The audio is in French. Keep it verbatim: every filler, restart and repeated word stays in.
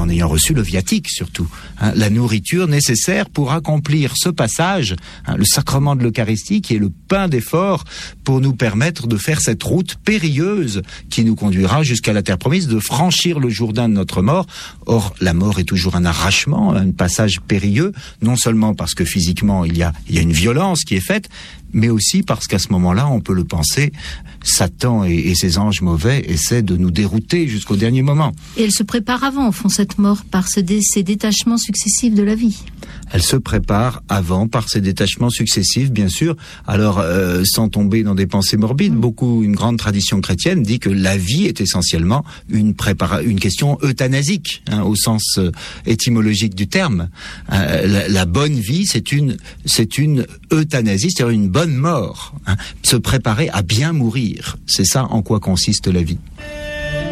en ayant reçu le viatique surtout, hein, la nourriture nécessaire pour accomplir ce passage, hein, le sacrement de l'Eucharistie qui est le pain d'effort pour nous permettre de faire cette route périlleuse qui nous conduira jusqu'à la terre promise, de franchir le Jourdain de notre mort. Or, la mort est toujours un arrachement, un passage périlleux, non seulement parce que physiquement il y a, il y a une violence qui est faite, mais aussi parce qu'à ce moment-là, on peut le penser, Satan et, et ses anges mauvais essaient de nous dérouter jusqu'au dernier moment. Et elle se prépare avant, au fond, cette mort, par ce dé- ces détachements successifs de la vie. Elle se prépare avant par ces détachements successifs, bien sûr. Alors, euh, sans tomber dans des pensées morbides, beaucoup, une grande tradition chrétienne dit que la vie est essentiellement une prépara- une question euthanasique, hein, au sens euh, étymologique du terme. Euh, la, la bonne vie, c'est une, c'est une euthanasie, c'est-à-dire une bonne mort. Hein. Se préparer à bien mourir, c'est ça en quoi consiste la vie.